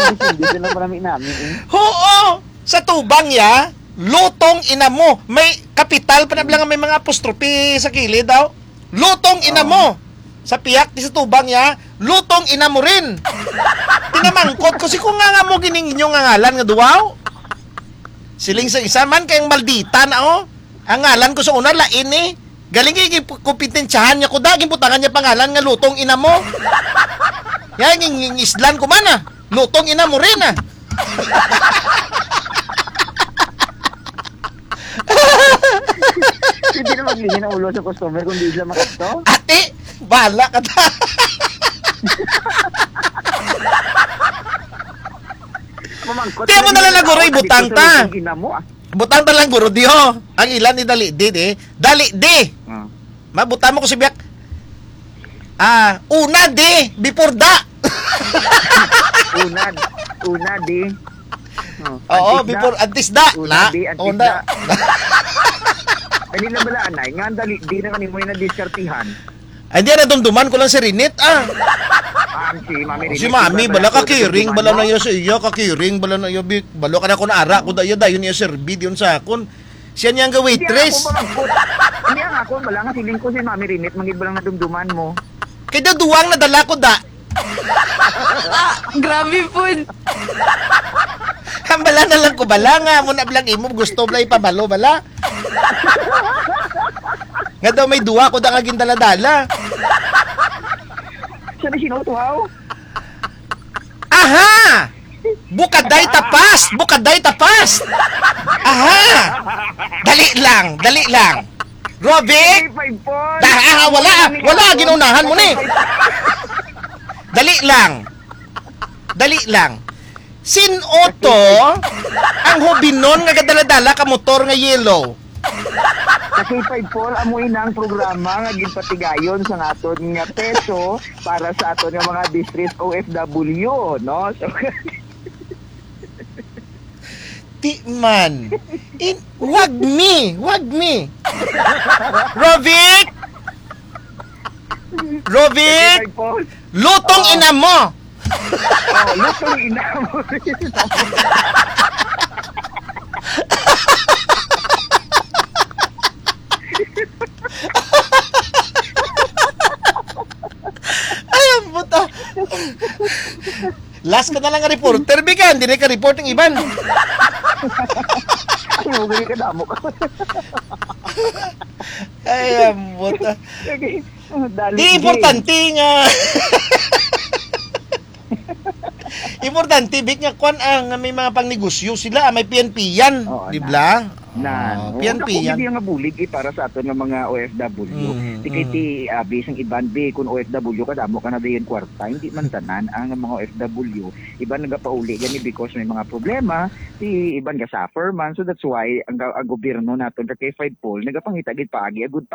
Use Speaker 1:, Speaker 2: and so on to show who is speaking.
Speaker 1: Dito lang marami namin eh.
Speaker 2: Oo! Sa tubang ya, lutong ina mo. May kapital pa na lang may mga apostrophe sa kilid daw. Lutong ina mo. Sa piyak di sa tubang ya, lutong ina mo rin. Tinamangkot ko si kung nga mo gining inyong ngalan nga duwaw. Siling sa isa man kayong maldita na oh. Ang ngalan ko sa una lain eh. Galing kay kompetensyahan niya ko daging putangan niya pangalan nga lutong ina mo. Yan yung islan ko man ah. Lutong ina mo rin ah.
Speaker 1: Hindi na maglingin ang ulo sa customer kung di sila makasto.
Speaker 2: Ate, bala ka ta.
Speaker 1: Mamangkot.
Speaker 2: Tiyan mo na lang naguroy, butang ta.
Speaker 1: Ina mo ah.
Speaker 2: Butang ta lang guro diyo. Ang ilan ni dali di eh. Dali di. Mabutan mo ko si biyak. Una di before da.
Speaker 1: Una di.
Speaker 2: Oo, before antis da.
Speaker 1: Una di antis
Speaker 2: da.
Speaker 1: Kanila bala anay, nga dali di na kanimo na diskartihan.
Speaker 2: Hindi na dumduman ko lang si Rinit
Speaker 1: Si
Speaker 2: Si Mami bala ka kiring bala na yo sa iya ka kiring bala na yo balo ka na ko na ara ko dayo dayon niya serbi diyon sa akon. Siya niya nga waitress.
Speaker 1: Hindi ako bala nga siling ko si Mami Rinit mangid bala na dumduman mo.
Speaker 2: Kay duwang nadala ko da.
Speaker 3: Grabe po.
Speaker 2: Bala na lang ko bala nga mo na blang imo gusto bala ipabalo bala. Nga daw may duwa ko da nga gindala-dala.
Speaker 1: Siya na sinutuhaw?
Speaker 2: Aha! Bukaday tapas! Bukaday tapas! Aha! Dali lang. Robin! Wala, ginunahan mo ni. Dali lang. Sin-oto ang hubinon nga gadala-dala ka motor nga yellow.
Speaker 1: Kasi 5 Paul amoy na ang programa nga ginpatigayon sa aton nga peso para sa aton nga mga district OFW, no? So,
Speaker 2: Ti man. Wag me. Rovic! Lutong ina mo.
Speaker 1: Lutong ina mo.
Speaker 2: Buta. Last ka na lang nga reporter, Bigan. Hindi na ka-report ng iban.
Speaker 1: Ay, ka damo ka.
Speaker 2: Ay, buta. Di importante nga. Importante, Bik, nga kwan ang may mga pangnegosyo sila. May PNP yan. Di ba? PNP yan.
Speaker 1: Hindi nga bulig para sa aton ng mga OFW. Di kay ti abis ang iban bi kung OFW ka damo ka na dayon kwarta. Hindi man tanan ang mga OFW. Iban nagapauli gani because may mga problema. Ti iban ga suffer man. So that's why ang gobyerno naton kay 5 Paul nagapangita gid paagi agud